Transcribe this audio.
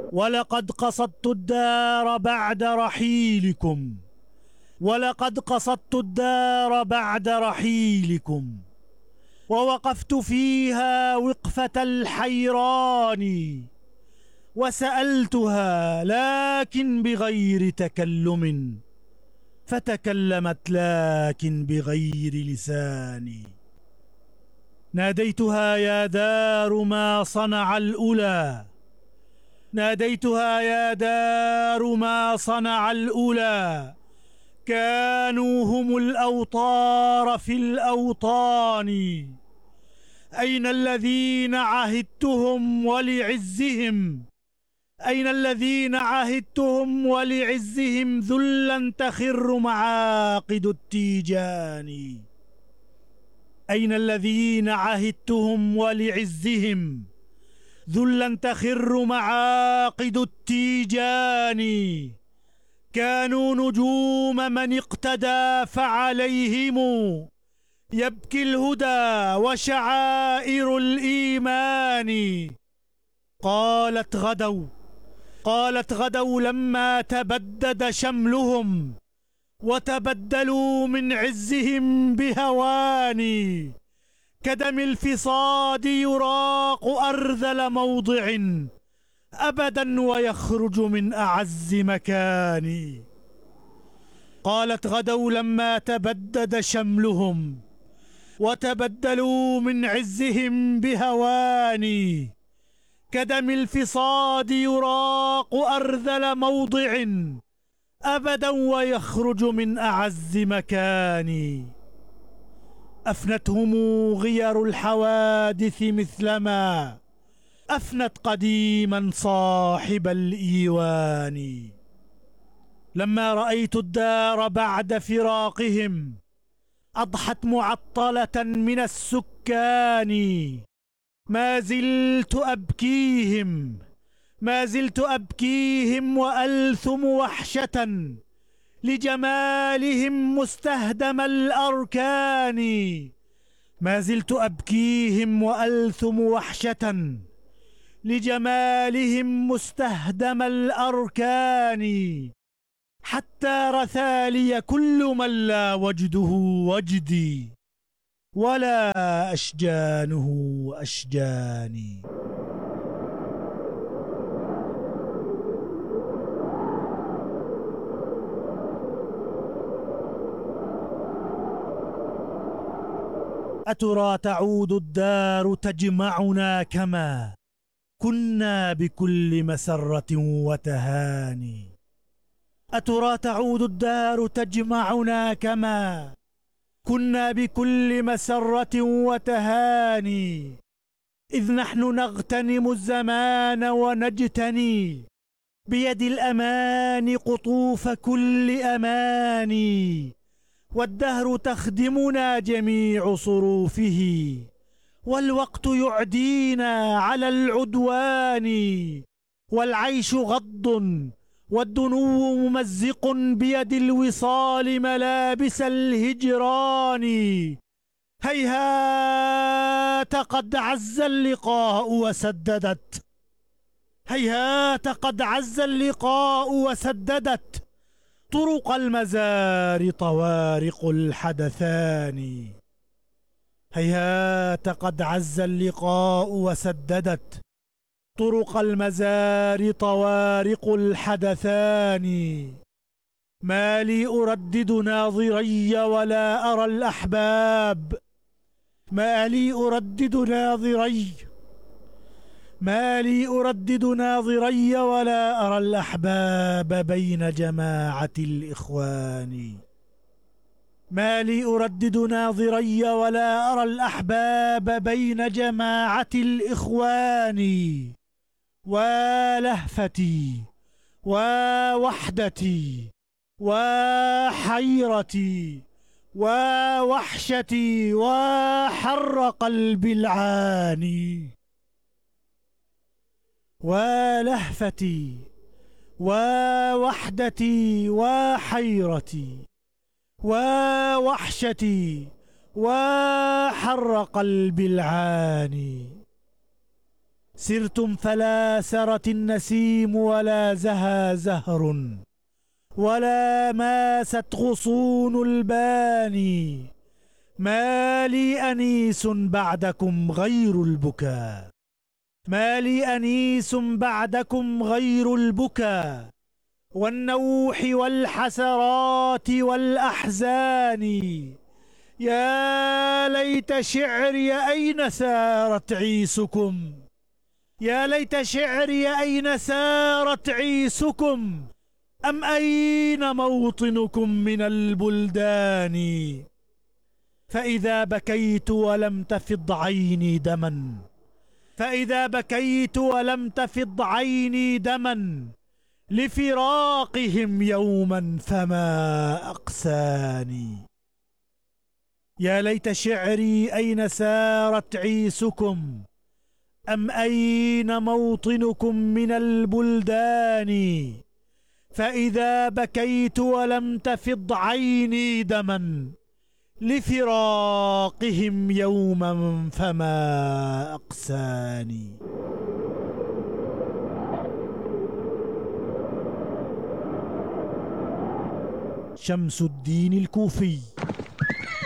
ولقد قصدت الدار بعد رحيلكم، ولقد قصدت الدار بعد رحيلكم، ووقفت فيها وقفة الحيران، وسألتها لكن بغير تكلم، فتكلمت لكن بغير لساني. ناديتها يا دار ما صنع الأولى، ناديتها يا دار ما صنع الأولى، كانوا هم الأوطار في الأوطان. أين الذين عهدتهم ولعزهم، أين الذين عهدتهم ولعزهم ذلا تخر معاقد التيجان. أين الذين عهدتهم ولعزهم ذلا تخر معاقد التيجان. كانوا نجوم من اقتدى فعليهم يبكي الهدى وشعائر الإيمان. قالت غدوا لما تبدد شملهم، وتبدلوا من عزهم بهوان. كدم الفصاد يراق أرذل موضع أبدا ويخرج من أعز مكان. قالت غدوا لما تبدد شملهم، وتبدلوا من عزهم بهوان. كدم الفصاد يراق أرذل موضع أبدا ويخرج من أعز مكان. أفنتهم غير الحوادث مثلما أفنت قديما صاحب الإيوان. لما رأيت الدار بعد فراقهم أضحت معطلة من السكان. ما زلت أبكيهم وألثم وحشة لجمالهم مستهدم الأركان. ما زلت أبكيهم وألثم وحشة لجمالهم مستهدم الأركان. حتى رثى لي كل من لا وجده وجدي ولا أشجانه أشجاني. أترى تعود الدار تجمعنا كما كنا بكل مسرة وتهاني. أترى تعود الدار تجمعنا كما كنا بكل مسرة وتهاني. إذ نحن نغتنم الزمان ونجتني بيد الأمان قطوف كل أماني. والدهر تخدمنا جميع صروفه، والوقت يعدينا على العدوان. والعيش غض والدنو ممزق بيد الوصال ملابس الهجران. هيهات قد عز اللقاء وسددت، هيهات قد عز اللقاء وسددت طرق المزار طوارق الحدثان. هيهات قد عز اللقاء وسددت طرق المزار طوارق الحدثان. ما لي أردد ناظري ولا أرى الأحباب، ما لي أردد ناظري ولا أرى الأحباب بين جماعة الإخوان. ما لي أردد ناظري ولا أرى الأحباب بين جماعة الإخوان. ولهفتي ووحدتي وحيرتي ووحشتي وحر قلبي العاني. ولهفتي ووحدتي وحيرتي ووحشتي وحر قلبي العاني. سرتم فلا سرت النسيم ولا زها زهر، ولا ماست غصون الباني. ما لي أنيس بعدكم غير البكاء، ما لي أنيس بعدكم غير البكاء والنوح والحسرات والأحزان. يا ليت شعري أين سارت عيسكم، يا ليت شعري أين سارت عيسكم، أم أين موطنكم من البلدان. فإذا بكيت ولم تفض عيني دما، فإذا بكيت ولم تفض عيني دما، لفراقهم يوما فما أقساني. يا ليت شعري أين سارت عيسكم، أم أين موطنكم من البلدان. فإذا بكيت ولم تفض عيني دما، لفراقهم يوما فما أقساني. شمس الدين الكوفي.